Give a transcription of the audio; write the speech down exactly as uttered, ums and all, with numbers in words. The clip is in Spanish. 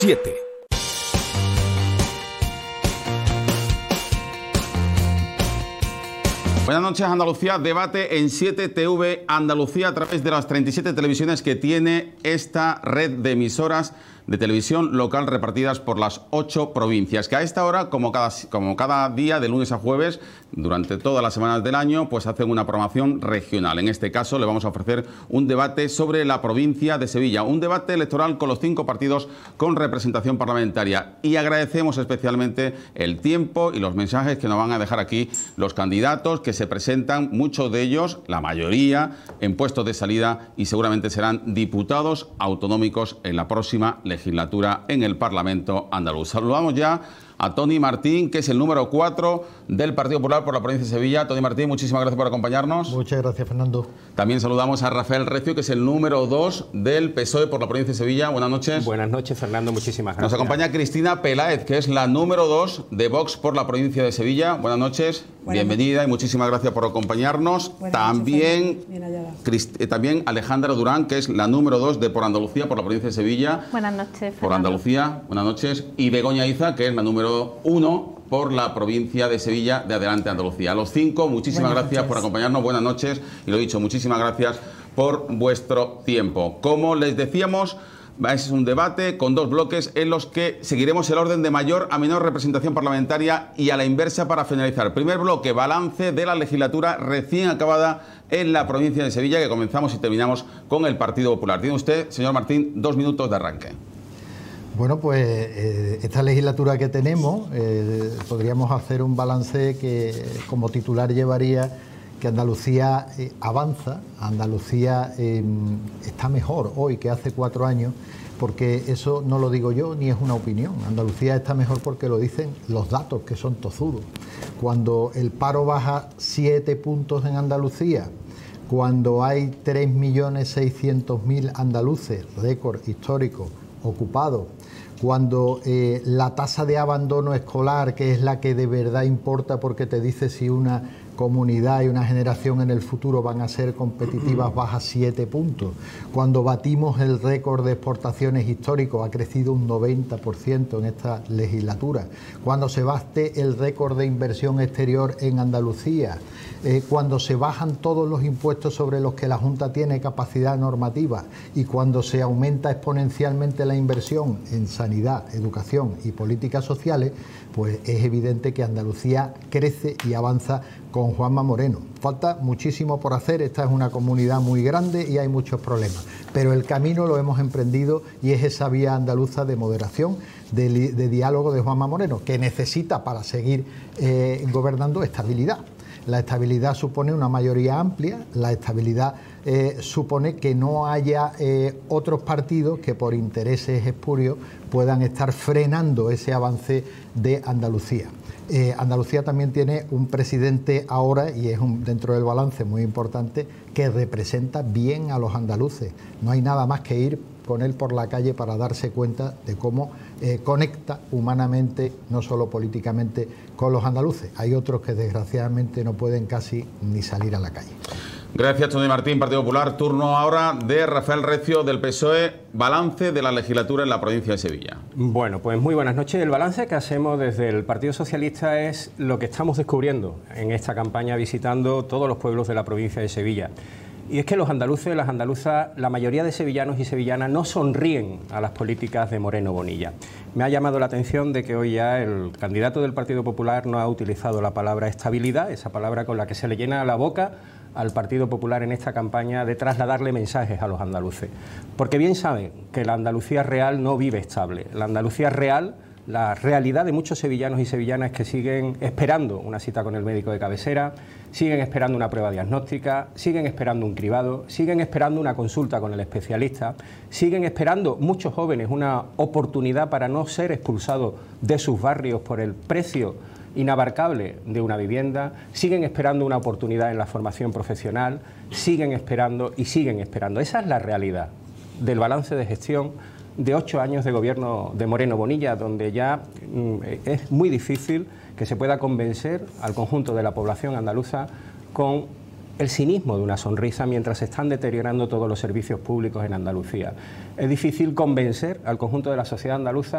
siete. Buenas noches, Andalucía. Debate en siete T V Andalucía a través de las treinta y siete televisiones que tiene esta red de emisoras de televisión local repartidas por las ocho provincias, que a esta hora, como cada, como cada día, de lunes a jueves, durante todas las semanas del año, pues hacen una programación regional. En este caso le vamos a ofrecer un debate sobre la provincia de Sevilla, un debate electoral con los cinco partidos con representación parlamentaria. Y agradecemos especialmente el tiempo y los mensajes que nos van a dejar aquí los candidatos que se presentan, muchos de ellos, la mayoría, en puestos de salida y seguramente serán diputados autonómicos en la próxima legislatura en el Parlamento andaluz. Saludamos ya a Tony Martín, que es el número cuatro del Partido Popular por la provincia de Sevilla. Tony Martín, muchísimas gracias por acompañarnos. Muchas gracias, Fernando. También saludamos a Rafael Recio, que es el número dos del P S O E por la provincia de Sevilla. Buenas noches. Buenas noches, Fernando. Muchísimas gracias. Nos acompaña Cristina Peláez, que es la número dos de Vox por la provincia de Sevilla. Buenas noches. Buenas Bienvenida noches. Y muchísimas gracias por acompañarnos. Buenas también, noches, eh, también Alejandra Durán, que es la número dos de Por Andalucía por la provincia de Sevilla. Buenas noches, Fernando. Por Andalucía. Buenas noches. Y Begoña Iza, que es la número uno por la provincia de Sevilla de Adelante Andalucía. A los cinco, muchísimas Buenas gracias noches. por acompañarnos. Buenas noches. Y lo dicho, muchísimas gracias por vuestro tiempo. Como les decíamos, es un debate con dos bloques en los que seguiremos el orden de mayor a menor representación parlamentaria y a la inversa para finalizar. Primer bloque, balance de la legislatura recién acabada en la provincia de Sevilla, que comenzamos y terminamos con el Partido Popular. Tiene usted, señor Martín, dos minutos de arranque. Bueno, pues eh, esta legislatura que tenemos, eh, podríamos hacer un balance que como titular llevaría que Andalucía eh, avanza, Andalucía eh, está mejor hoy que hace cuatro años, porque eso no lo digo yo ni es una opinión. Andalucía está mejor porque lo dicen los datos, que son tozudos. Cuando el paro baja siete puntos en Andalucía, cuando hay tres millones seiscientos mil andaluces, récord histórico, ocupados, cuando eh, la tasa de abandono escolar, que es la que de verdad importa porque te dice si una comunidad y una generación en el futuro van a ser competitivas, baja siete puntos. Cuando batimos el récord de exportaciones histórico, ha crecido un noventa por ciento en esta legislatura. Cuando se bate el récord de inversión exterior en Andalucía, eh, cuando se bajan todos los impuestos sobre los que la Junta tiene capacidad normativa y cuando se aumenta exponencialmente la inversión en sanidad, educación y políticas sociales, pues es evidente que Andalucía crece y avanza con Juanma Moreno. Falta muchísimo por hacer, esta es una comunidad muy grande y hay muchos problemas, pero el camino lo hemos emprendido y es esa vía andaluza de moderación, de, de diálogo de Juanma Moreno, que necesita para seguir eh, gobernando estabilidad. La estabilidad supone una mayoría amplia, la estabilidad eh, supone que no haya eh, otros partidos que por intereses espurios puedan estar frenando ese avance de Andalucía. Eh, Andalucía también tiene un presidente ahora, y es un, dentro del balance muy importante, que representa bien a los andaluces. No hay nada más que ir con él por la calle para darse cuenta de cómo eh, conecta humanamente, no solo políticamente, con los andaluces. Hay otros que desgraciadamente no pueden casi ni salir a la calle. Gracias, Tony Martín, Partido Popular. Turno ahora de Rafael Recio, del P S O E. Balance de la legislatura en la provincia de Sevilla. Bueno, pues muy buenas noches. El balance que hacemos desde el Partido Socialista es lo que estamos descubriendo en esta campaña visitando todos los pueblos de la provincia de Sevilla. Y es que los andaluces, las andaluzas, la mayoría de sevillanos y sevillanas no sonríen a las políticas de Moreno Bonilla. Me ha llamado la atención de que hoy ya el candidato del Partido Popular no ha utilizado la palabra estabilidad, esa palabra con la que se le llena la boca al Partido Popular en esta campaña de trasladarle mensajes a los andaluces. Porque bien saben que la Andalucía real no vive estable. La Andalucía real, la realidad de muchos sevillanos y sevillanas es que siguen esperando una cita con el médico de cabecera, siguen esperando una prueba diagnóstica, siguen esperando un cribado, siguen esperando una consulta con el especialista, siguen esperando muchos jóvenes una oportunidad para no ser expulsados de sus barrios por el precio inabarcable de una vivienda, siguen esperando una oportunidad en la formación profesional, siguen esperando y siguen esperando. Esa es la realidad del balance de gestión de ocho años de gobierno de Moreno Bonilla, donde ya mm, es muy difícil que se pueda convencer al conjunto de la población andaluza con el cinismo de una sonrisa mientras se están deteriorando todos los servicios públicos en Andalucía. Es difícil convencer al conjunto de la sociedad andaluza